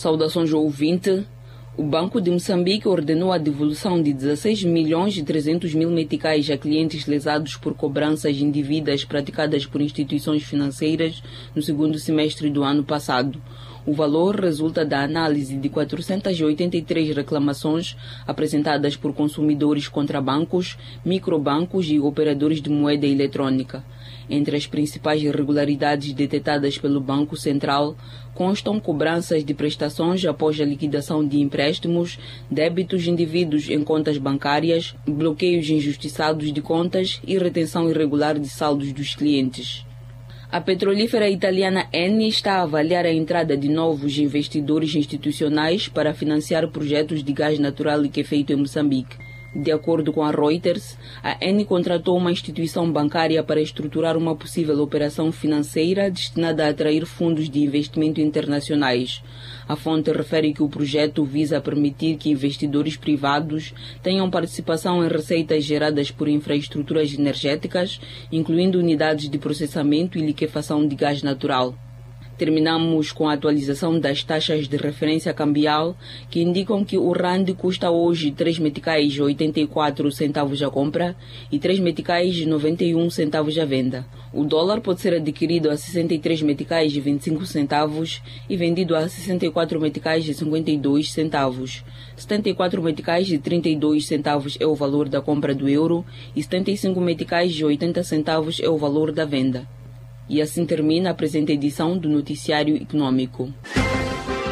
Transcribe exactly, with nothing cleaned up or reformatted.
Saudações ao ouvinte. O Banco de Moçambique ordenou a devolução de dezesseis milhões e trezentos mil meticais a clientes lesados por cobranças indevidas praticadas por instituições financeiras no segundo semestre do ano passado. O valor resulta da análise de quatrocentas e oitenta e três reclamações apresentadas por consumidores contra bancos, microbancos e operadores de moeda eletrônica. Entre as principais irregularidades detectadas pelo Banco Central constam cobranças de prestações após a liquidação de empréstimos, débitos indevidos em contas bancárias, bloqueios injustiçados de contas e retenção irregular de saldos dos clientes. A petrolífera italiana Eni está a avaliar a entrada de novos investidores institucionais para financiar projetos de gás natural liquefeito em Moçambique. De acordo com a Reuters, a Eni contratou uma instituição bancária para estruturar uma possível operação financeira destinada a atrair fundos de investimento internacionais. A fonte refere que o projeto visa permitir que investidores privados tenham participação em receitas geradas por infraestruturas energéticas, incluindo unidades de processamento e liquefação de gás natural. Terminamos com a atualização das taxas de referência cambial, que indicam que o rand custa hoje três meticais e oitenta e quatro centavos a compra e três meticais e noventa e um centavos à venda. O dólar pode ser adquirido a sessenta e três meticais e vinte e cinco centavos e vendido a sessenta e quatro meticais e cinquenta e dois centavos. setenta e quatro meticais e trinta e dois centavos é o valor da compra do euro e setenta e cinco meticais e oitenta centavos é o valor da venda. E assim termina a presente edição do Noticiário Econômico.